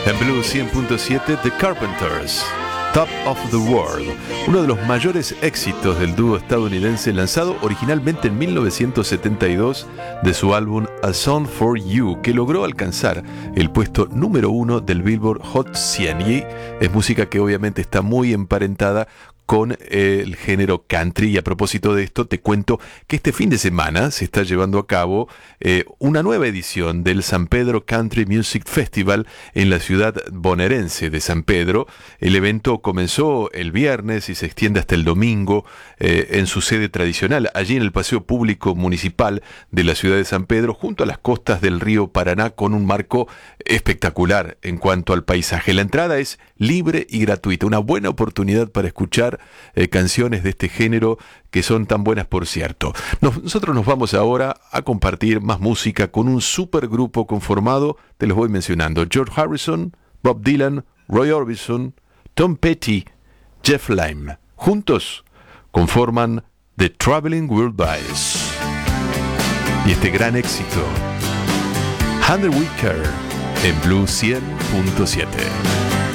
En Blue 100.7, The Carpenters, Top of the World, uno de los mayores éxitos del dúo estadounidense, lanzado originalmente en 1972 de su álbum A Song for You, que logró alcanzar el puesto número 1 del Billboard Hot 100, y es música que obviamente está muy emparentada con el género country. Y a propósito de esto, te cuento que este fin de semana se está llevando a cabo una nueva edición del San Pedro Country Music Festival en la ciudad bonaerense de San Pedro. El evento comenzó el viernes y se extiende hasta el domingo en su sede tradicional, allí en el Paseo Público Municipal de la ciudad de San Pedro, junto a las costas del río Paraná, con un marco espectacular en cuanto al paisaje. La entrada es libre y gratuita, una buena oportunidad para escuchar canciones de este género que son tan buenas, por cierto. Nosotros nos vamos ahora a compartir más música con un supergrupo conformado, te los voy mencionando: George Harrison, Bob Dylan, Roy Orbison, Tom Petty, Jeff Lynne. Juntos conforman The Traveling Wilburys. Y este gran éxito, Hunter Wicker, en Blue 100.7.